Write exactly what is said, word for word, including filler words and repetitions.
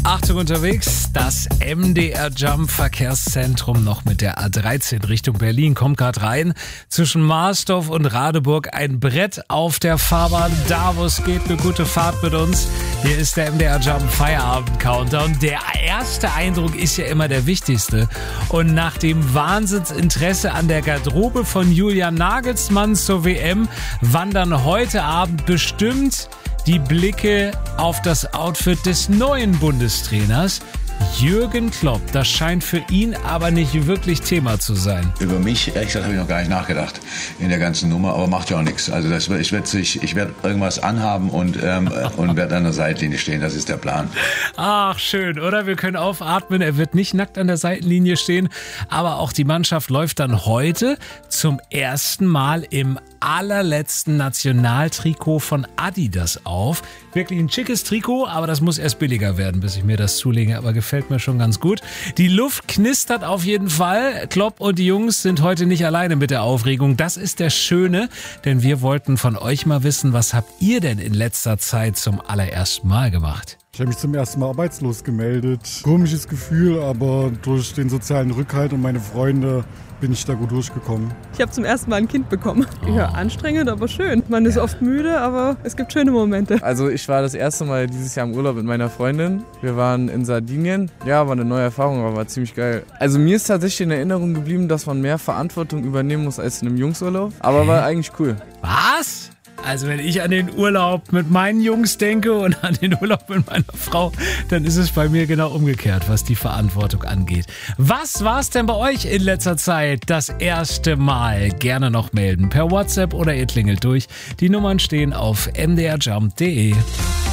Achtung unterwegs, das M D R Jump Verkehrszentrum noch mit der A dreizehn Richtung Berlin kommt gerade rein. Zwischen Marsdorf und Radeburg ein Brett auf der Fahrbahn. Da, wo es geht, eine gute Fahrt mit uns. Hier ist der M D R Jump Feierabend Countdown. Der erste Eindruck ist ja immer der wichtigste. Und nach dem Wahnsinnsinteresse an der Garderobe von Julian Nagelsmann zur W M wandern heute Abend bestimmt die Blicke auf das Outfit des neuen Bundestrainers Jürgen Klopp. Das scheint für ihn aber nicht wirklich Thema zu sein. Über mich, ehrlich gesagt, habe ich noch gar nicht nachgedacht in der ganzen Nummer, aber macht ja auch nichts. Also das, ich werde ich werd irgendwas anhaben und, ähm, und werde an der Seitenlinie stehen. Das ist der Plan. Ach, schön, oder? Wir können aufatmen. Er wird nicht nackt an der Seitenlinie stehen, aber auch die Mannschaft läuft dann heute zum ersten Mal im allerletzten Nationaltrikot von Adidas auf. Wirklich ein schickes Trikot, aber das muss erst billiger werden, bis ich mir das zulege, aber gefällt mir schon ganz gut. Die Luft knistert auf jeden Fall. Klopp und die Jungs sind heute nicht alleine mit der Aufregung. Das ist der Schöne, denn wir wollten von euch mal wissen, was habt ihr denn in letzter Zeit zum allerersten Mal gemacht? Ich habe mich zum ersten Mal arbeitslos gemeldet. Komisches Gefühl, aber durch den sozialen Rückhalt und meine Freunde bin ich da gut durchgekommen. Ich habe zum ersten Mal ein Kind bekommen. Oh. Ja, anstrengend, aber schön. Man ist ja oft müde, aber es gibt schöne Momente. Also ich war das erste Mal dieses Jahr im Urlaub mit meiner Freundin. Wir waren in Sardinien. Ja, war eine neue Erfahrung, aber war ziemlich geil. Also mir ist tatsächlich in Erinnerung geblieben, dass man mehr Verantwortung übernehmen muss als in einem Jungsurlaub. Aber war eigentlich cool. Was? Also wenn ich an den Urlaub mit meinen Jungs denke und an den Urlaub mit meiner Frau, dann ist es bei mir genau umgekehrt, was die Verantwortung angeht. Was war es denn bei euch in letzter Zeit das erste Mal? Gerne noch melden per WhatsApp oder ihr klingelt durch. Die Nummern stehen auf m d r jump punkt d e.